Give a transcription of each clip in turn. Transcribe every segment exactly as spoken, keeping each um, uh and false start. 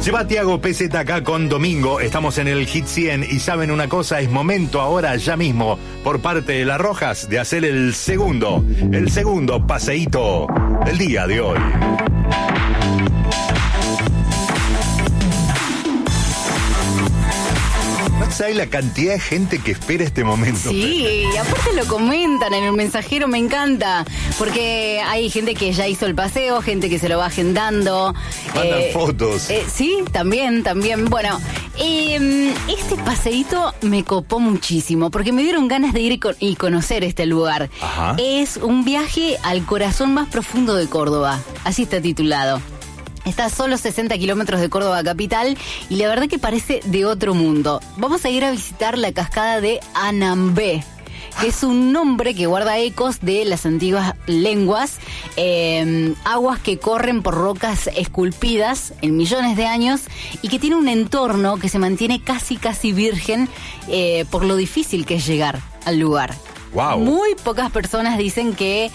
Lleva Tiago P Z acá con Domingo. Estamos en el Hit cien y saben una cosa, es momento ahora, ya mismo, por parte de las Rojas, de hacer el segundo, el segundo paseíto del día de hoy. ¿Sabes la cantidad de gente que espera este momento? Sí, y aparte lo comentan en el mensajero, me encanta, porque hay gente que ya hizo el paseo, gente que se lo va agendando. Mandan eh, fotos. Eh, sí, también, también. Bueno, eh, este paseíto me copó muchísimo, porque me dieron ganas de ir y, con- y conocer este lugar. Ajá. Es un viaje al corazón más profundo de Córdoba, así está titulado. Está a solo sesenta kilómetros de Córdoba capital y la verdad que parece de otro mundo. Vamos a ir a visitar la cascada de Anambé, que es un nombre que guarda ecos de las antiguas lenguas, eh, aguas que corren por rocas esculpidas en millones de años y que tiene un entorno que se mantiene casi casi virgen eh, por lo difícil que es llegar al lugar. Wow. Muy pocas personas dicen que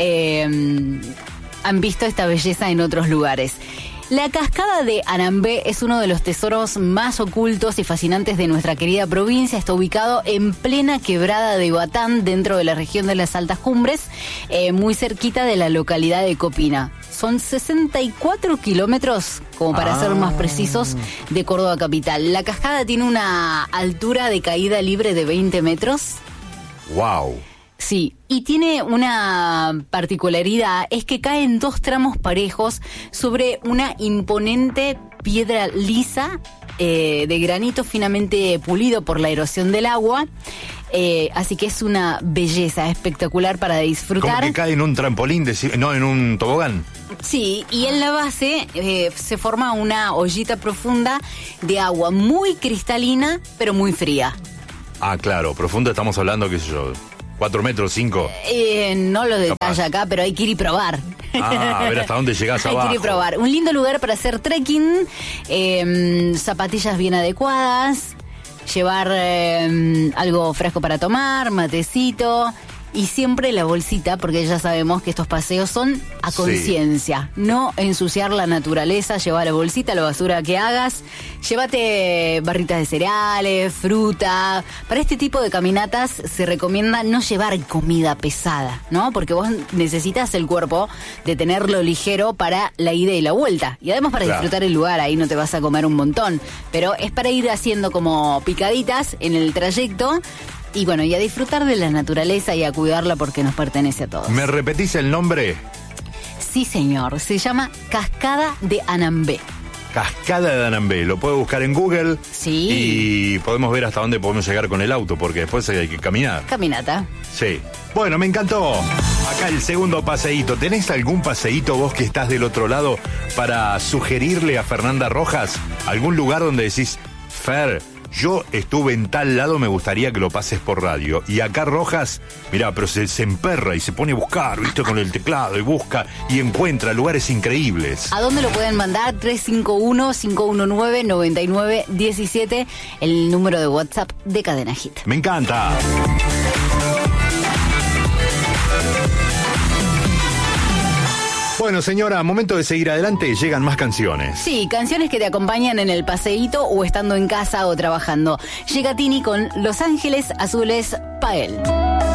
eh, han visto esta belleza en otros lugares. La cascada de Anambé es uno de los tesoros más ocultos y fascinantes de nuestra querida provincia. Está ubicado en plena quebrada de Batán, dentro de la región de las Altas Cumbres, eh, muy cerquita de la localidad de Copina. Son sesenta y cuatro kilómetros, como para Ah. ser más precisos, de Córdoba capital. La cascada tiene una altura de caída libre de veinte metros. Wow. Sí, y tiene una particularidad, es que cae en dos tramos parejos sobre una imponente piedra lisa eh, de granito finamente pulido por la erosión del agua. Eh, así que es una belleza espectacular para Como disfrutar. que cae en un trampolín, de, no, en un tobogán. Sí, y en la base eh, se forma una ollita profunda de agua muy cristalina, pero muy fría. Ah, claro, profundo estamos hablando, qué sé yo, cuatro metros, cinco. Eh, no lo Capaz. detalla acá, pero hay que ir y probar. Ah, a ver hasta dónde llegás Hay abajo. que ir y probar. Un lindo lugar para hacer trekking, eh, zapatillas bien adecuadas, llevar eh, algo fresco para tomar, matecito y siempre la bolsita, porque ya sabemos que estos paseos son a Sí. conciencia. No ensuciar la naturaleza, llevar la bolsita, la basura que hagas. Llévate barritas de cereales, fruta. Para este tipo de caminatas se recomienda no llevar comida pesada, ¿no? Porque vos necesitas el cuerpo de tenerlo ligero para la ida y la vuelta. Y además para Claro. disfrutar el lugar, ahí no te vas a comer un montón. Pero es para ir haciendo como picaditas en el trayecto. Y bueno, y a disfrutar de la naturaleza y a cuidarla porque nos pertenece a todos. ¿Me repetís el nombre? Sí, señor. Se llama Cascada de Anambé. Cascada de Anambé. Lo puedo buscar en Google. Sí. Y podemos ver hasta dónde podemos llegar con el auto, porque después hay que caminar. Caminata. Sí. Bueno, me encantó. Acá el segundo paseíto. ¿Tenés algún paseíto vos que estás del otro lado para sugerirle a Fernanda Rojas algún lugar donde decís, Fer, yo estuve en tal lado, me gustaría que lo pases por radio? Y acá Rojas, mirá, pero se, se emperra y se pone a buscar, viste, con el teclado y busca y encuentra lugares increíbles. ¿A dónde lo pueden mandar? tres cinco uno, cinco uno nueve, nueve nueve uno siete, el número de WhatsApp de Cadena Hit. Me encanta. Bueno, señora, momento de seguir adelante, llegan más canciones. Sí, canciones que te acompañan en el paseíto o estando en casa o trabajando. Llega Tini con Los Ángeles Azules pa' él.